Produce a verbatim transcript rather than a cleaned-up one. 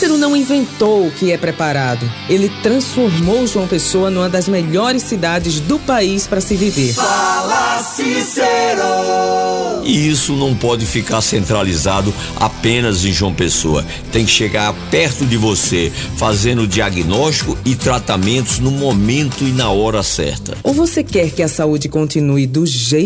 Cícero não inventou o que é preparado. Ele transformou João Pessoa numa das melhores cidades do país para se viver. Fala, Cícero! E isso não pode ficar centralizado apenas em João Pessoa. Tem que chegar perto de você, fazendo diagnóstico e tratamentos no momento e na hora certa. Ou você quer que a saúde continue do jeito